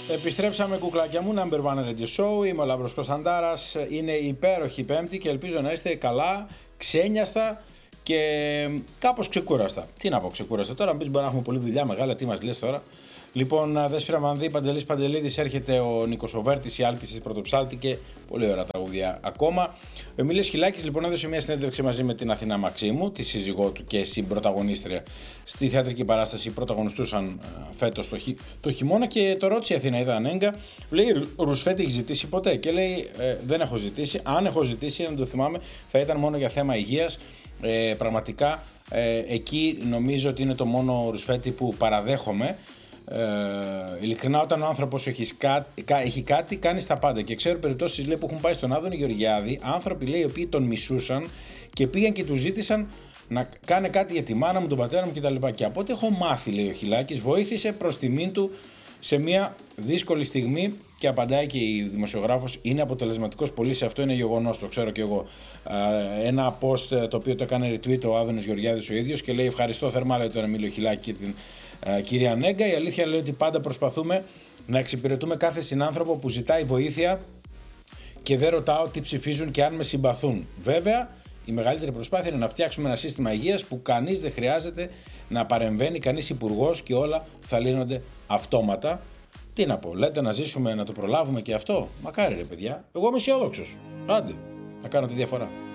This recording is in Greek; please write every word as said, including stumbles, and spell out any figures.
Επιστρέψαμε, κουκλάκια μου, Number One Radio Show. Είμαι ο Λαύρος Κωνσταντάρας. Είναι υπέροχη Πέμπτη και ελπίζω να είστε καλά, ξένιαστα και κάπως ξεκούραστα. Τι να πω, ξεκούραστα. Τώρα, αν πεις, μπορεί να έχουμε πολλή δουλειά μεγάλα, τι μας λες τώρα. Λοιπόν, Δέσποιρα Μανδύ, Παντελής Παντελίδης, έρχεται ο Νίκος ο Βέρτης, η Άλκησης Πρωτοψάλτη και πολύ ωραία τραγούδια ακόμα. Ο Εμίλιος Χιλάκης λοιπόν έδωσε μια συνέντευξη μαζί με την Αθηνά Μαξίμου, τη σύζυγό του και συμπρωταγωνίστρια στη θεατρική παράσταση. Πρωταγωνιστούσαν φέτος το, χει... το χειμώνα και το ρώτησε η Αθηνά, είδα ανέγκα. Λέει, Ρουσφέτη, έχει ζητήσει ποτέ? Και λέει, ε, δεν έχω ζητήσει. Αν έχω ζητήσει, αν το θυμάμαι, θα ήταν μόνο για θέμα υγείας. Ε, πραγματικά ε, εκεί νομίζω ότι είναι το μόνο Ρουσφέτη που παραδέχομαι. Ε, ειλικρινά, όταν ο άνθρωπος έχει, έχει κάτι, κάνει τα πάντα. Και ξέρω περιπτώσεις, λέει, που έχουν πάει στον Άδωνη Γεωργιάδη άνθρωποι, λέει, οι οποίοι τον μισούσαν και πήγαν και του ζήτησαν να κάνει κάτι για τη μάνα μου, τον πατέρα μου κτλ. Και από ό,τι έχω μάθει, λέει ο Χιλάκης, βοήθησε προς τιμήν του σε μια δύσκολη στιγμή και απαντάει και η δημοσιογράφος. Είναι αποτελεσματικός πολύ σε αυτό, είναι γεγονός, το ξέρω και εγώ. Ένα post το οποίο το έκανε retweet ο Άδωνης Γεωργιάδης ο ίδιος και λέει, ευχαριστώ θερμά, λέει, τον Εμίλιο Χιλάκη και την Uh, κυρία Νέγκα. Η αλήθεια λέει ότι πάντα προσπαθούμε να εξυπηρετούμε κάθε συνάνθρωπο που ζητάει βοήθεια και δεν ρωτάω τι ψηφίζουν και αν με συμπαθούν. Βέβαια, η μεγαλύτερη προσπάθεια είναι να φτιάξουμε ένα σύστημα υγείας που κανείς δεν χρειάζεται να παρεμβαίνει, κανείς υπουργός, και όλα θα λύνονται αυτόματα. Τι να πω, λέτε να ζήσουμε, να το προλάβουμε και αυτό? Μακάρι, ρε παιδιά. Εγώ είμαι αισιόδοξος. Άντε, να κάνω τη διαφορά.